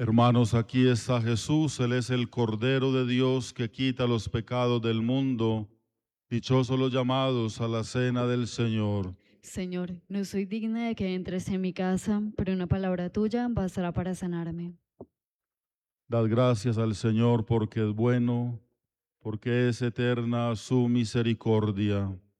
Hermanos, aquí está Jesús, Él es el Cordero de Dios que quita los pecados del mundo. Dichosos los llamados a la cena del Señor. Señor, no soy digna de que entres en mi casa, pero una palabra tuya bastará para sanarme. Dad gracias al Señor porque es bueno, porque es eterna su misericordia.